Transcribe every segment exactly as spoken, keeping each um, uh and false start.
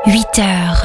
huit heures.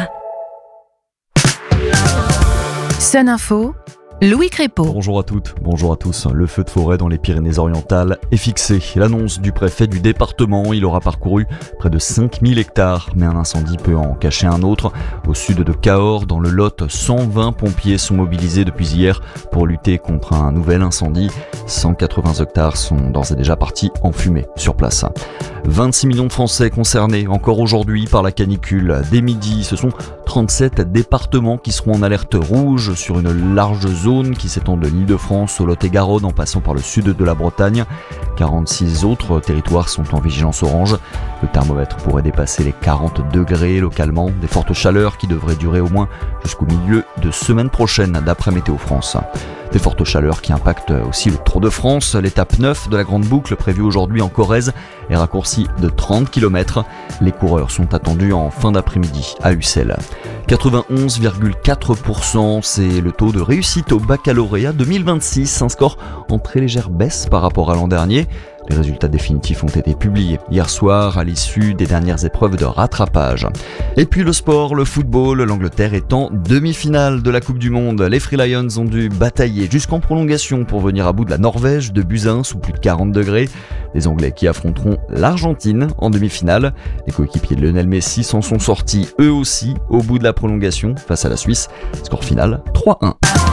Sun Info, Louis Crépeau. Bonjour à toutes, bonjour à tous. Le feu de forêt dans les Pyrénées-Orientales est fixé. L'annonce du préfet du département, il aura parcouru près de cinq mille hectares, mais un incendie peut en cacher un autre. Au sud de Cahors, dans le Lot, cent vingt pompiers sont mobilisés depuis hier pour lutter contre un nouvel incendie. cent quatre-vingts hectares sont d'ores et déjà partis en fumée sur place. vingt-six millions de Français concernés encore aujourd'hui par la canicule. Dès midi, ce sont trente-sept départements qui seront en alerte rouge sur une large zone qui s'étend de l'Île-de-France au Lot-et-Garonne en passant par le sud de la Bretagne. quarante-six autres territoires sont en vigilance orange. Le thermomètre pourrait dépasser les quarante degrés localement. Des fortes chaleurs qui devraient durer au moins jusqu'au milieu de semaine prochaine d'après Météo France. Des fortes chaleurs qui impactent aussi le Tour de France. L'étape neuf de la Grande Boucle prévue aujourd'hui en Corrèze est raccourcie de trente kilomètres. Les coureurs sont attendus en fin d'après-midi à Ussel. quatre-vingt-onze virgule quatre pour cent, c'est le taux de réussite au baccalauréat deux mille vingt-six, un score en très légère baisse par rapport à l'an dernier. Les résultats définitifs ont été publiés hier soir à l'issue des dernières épreuves de rattrapage. Et puis le sport, le football, l'Angleterre est en demi-finale de la Coupe du Monde. Les Free Lions ont dû batailler jusqu'en prolongation pour venir à bout de la Norvège de buts à un sous plus de quarante degrés. Les Anglais qui affronteront l'Argentine en demi-finale. Les coéquipiers de Lionel Messi s'en sont sortis eux aussi au bout de la prolongation face à la Suisse. Score final trois un.